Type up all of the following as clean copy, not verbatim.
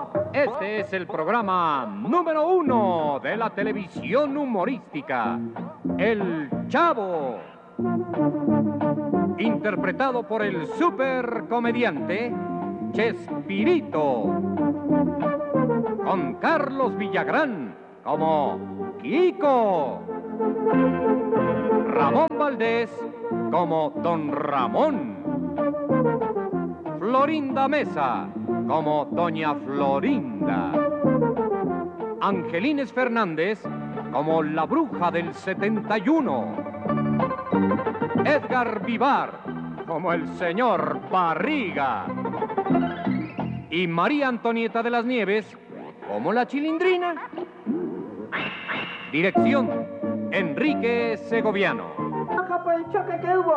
Este es el programa número 1 de la televisión humorística, El Chavo. Interpretado por el supercomediante Chespirito. Con Carlos Villagrán como Kiko. Ramón Valdés como Don Ramón. Florinda Mesa como Doña Florinda. Angelines Fernández como la bruja del 71. Edgar Vivar como el señor Barriga. Y María Antonieta de las Nieves como la Chilindrina. Dirección, Enrique Segoviano. Baja por el choque que hubo.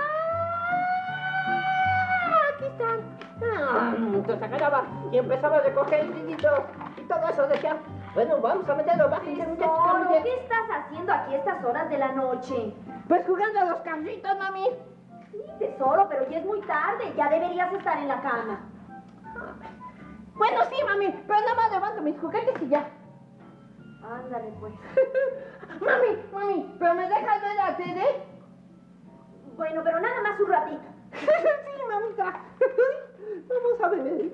Aquí están. Entonces agarraba y empezaba a recoger el trillito y todo eso. Decía, bueno, vamos a meterlo. Bájense, muchachos. ¿Qué estás haciendo aquí a estas horas de la noche? Pues jugando a los carritos, mami. Sí, tesoro, pero ya es muy tarde. Ya deberías estar en la cama. Bueno, sí, mami, pero nada más levanto mis juguetes y ya. Ándale, pues. Mami, ¿pero me dejas ver la tele? Bueno, pero nada más un ratito. Sí, mamita. Vamos a ver.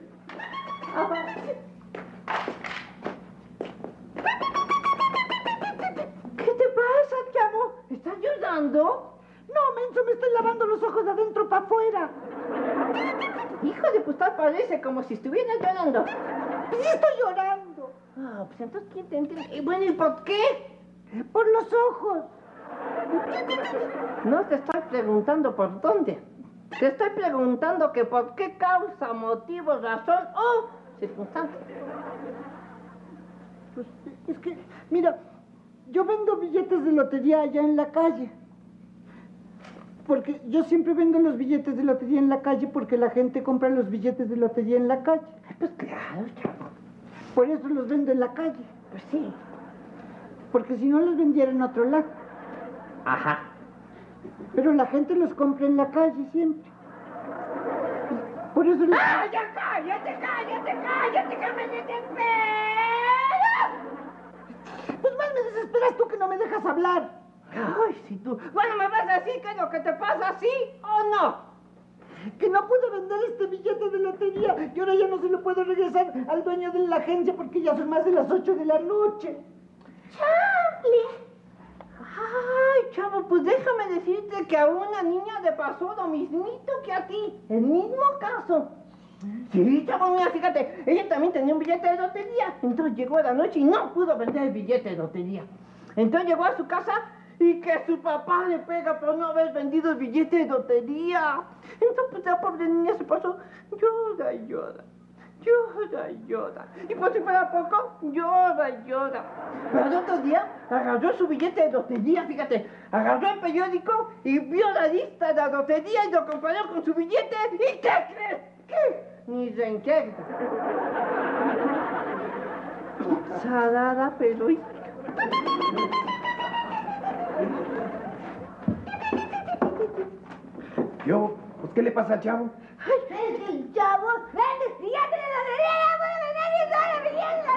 ¿Qué te pasa, chavo? ¿Estás llorando? No, menso, me estoy lavando los ojos de adentro para afuera. Hijo de puta, parece como si estuvieras llorando. Sí, estoy llorando. Pues entonces, ¿quién te entiende? Bueno, ¿y por qué? Por los ojos. No te estoy preguntando por dónde. Te estoy preguntando que por qué causa, motivo, razón o circunstancia. Pues es que, mira, yo vendo billetes de lotería allá en la calle. Porque yo siempre vendo los billetes de lotería en la calle porque la gente compra los billetes de lotería en la calle. Pues claro, chavo. Por eso los vendo en la calle. Pues sí. Porque si no los vendiera en otro lado. Ajá. Pero la gente los compra en la calle siempre. Por eso los... ¡Ah, ya cállate, que me desespero! Pues más me desesperas tú que no me dejas hablar. Ay, si tú... Bueno, ¿me vas a decir qué es lo que te pasa, sí o no? Que no pude vender este billete de lotería y ahora ya no se lo puedo regresar al dueño de la agencia porque ya son más de las 8 de la noche. ¡Charlie! Ay, chavo, pues déjame decirte que a una niña le pasó lo mismito que a ti. El mismo caso. Sí, chavo, mira, fíjate, ella también tenía un billete de lotería. Entonces llegó a la noche y no pudo vender el billete de lotería. Entonces llegó a su casa y que su papá le pega por no haber vendido el billete de lotería. Entonces pues, la pobre niña se pasó llora y llora. Y por si fuera poco, llora. Pero el otro día agarró su billete de lotería, fíjate, agarró el periódico y vio la lista de la lotería y lo comparó con su billete. ¿Y qué crees? ¿Qué? Ni reenquerda. Salada, pero... Yo, pues, ¿qué le pasa al chavo? ¡Es el Chavo! ¡Vende billete de lotería! ¡Ya puede vender y solo billete de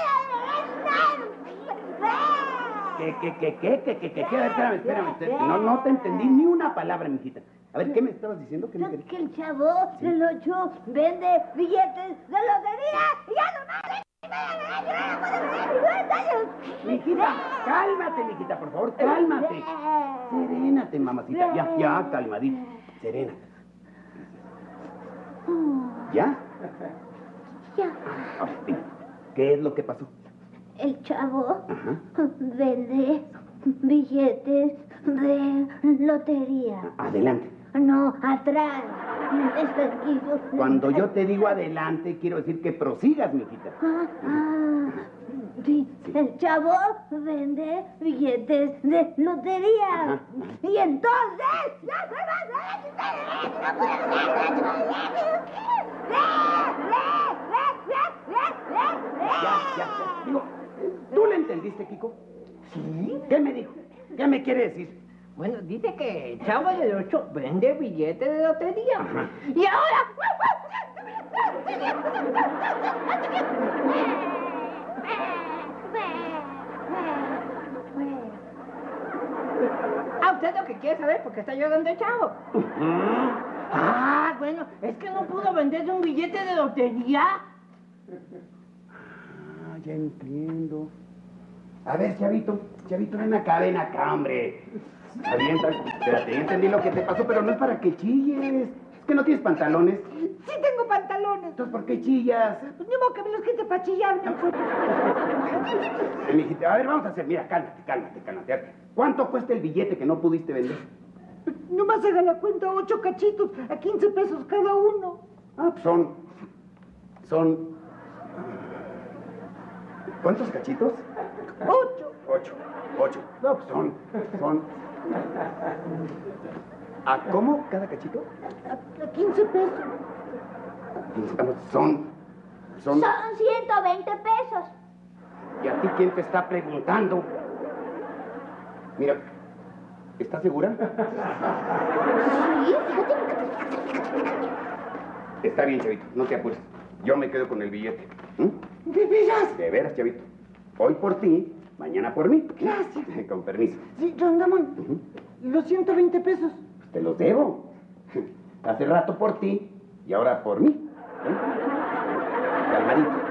¿Qué? A ver, espérame. No te entendí ni una palabra, mijita. A ver, ¿qué me estabas diciendo? ¿Qué me querías? Que el Chavo del 8 vende billetes de lotería y ya no vale. Mijita, cálmate, mijita, por favor, cálmate. Serénate, mamacita. Ya, calmadita. Serena. ¿Ya? Ya. Dime, ¿qué es lo que pasó? El Chavo vende billetes de lotería. Adelante. No, atrás. Cuando yo te digo adelante, quiero decir que prosigas, mijita. Sí, el Chavo vende billetes de lotería. Y entonces... Ya. Digo, ¿tú le entendiste, Kiko? Sí. ¿Qué me dijo? ¿Qué me quiere decir? Bueno, dice que el Chavo del 8 vende billetes de lotería. Ajá. Y ahora... usted lo que quiere saber porque está llorando el chavo. Ah, bueno, es que no pudo venderse un billete de lotería. Ah, ya entiendo. A ver, chavito, ven acá, hombre. Está bien, espérate, ya entendí lo que te pasó, pero no es para que chilles. Es que no tienes pantalones. Sí tengo pantalones. Entonces, ¿por qué chillas? Pues ni modo que me los quite para chillar. Mijita, a ver, vamos a hacer, mira, cálmate. A ver, ¿cuánto cuesta el billete que no pudiste vender? Nomás haga la cuenta, 8 cachitos, a 15 pesos cada uno. Ah, pues son... ¿Cuántos cachitos? 8. 8. No, pues son... ¿A cómo cada cachito? A 15 pesos. Son... Son 120 pesos. ¿Y a ti quién te está preguntando? Mira, ¿estás segura? Sí, fíjate. Está bien, chavito, no te apures. Yo me quedo con el billete. ¿De veras? De veras, chavito. Hoy por ti, mañana por mí. Gracias. Con permiso. Sí, don Ramón, los 120 pesos. Te los debo. Hace rato por ti y ahora por mí. Calmadito.